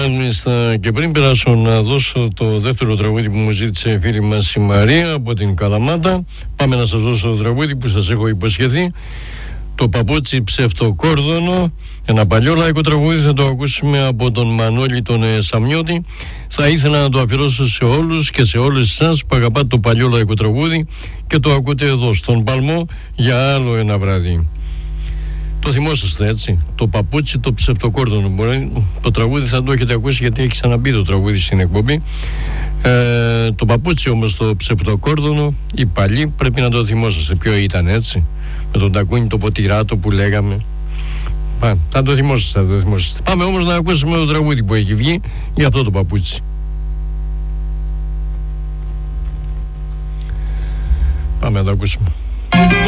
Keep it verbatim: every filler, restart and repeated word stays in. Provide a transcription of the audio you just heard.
μάλιστα και πριν περάσω να δώσω το δεύτερο τραγούδι που μου ζήτησε η φίλη μας η Μαρία από την Καλαμάτα, πάμε να σας δώσω το τραγούδι που σας έχω υποσχεθεί, το Παπούτσι Ψευτοκόρδωνο, ένα παλιό λαϊκό τραγούδι, θα το ακούσουμε από τον Μανώλη τον ε, Σαμιώτη. Θα ήθελα να το αφιερώσω σε όλους και σε όλες εσάς που αγαπάτε το παλιό λαϊκό τραγούδι και το ακούτε εδώ στον Παλμό για άλλο ένα βράδυ. Το θυμόσαστε, έτσι, το Παπούτσι το Ψευτοκόρδωνο. Μπορεί, το τραγούδι θα το έχετε ακούσει γιατί έχει ξαναμπεί το τραγούδι στην εκπομπή. ε, Το Παπούτσι όμως το Ψευτοκόρδωνο, οι παλιοί πρέπει να το θυμόσαστε ποιο ήταν, έτσι, με τον τακούνι το ποτηράτο που λέγαμε. Πά, θα το θυμόσαστε, θα το θυμόσαστε. Πάμε όμως να ακούσουμε το τραγούδι που έχει βγει για αυτό το παπούτσι. Πάμε να το ακούσουμε.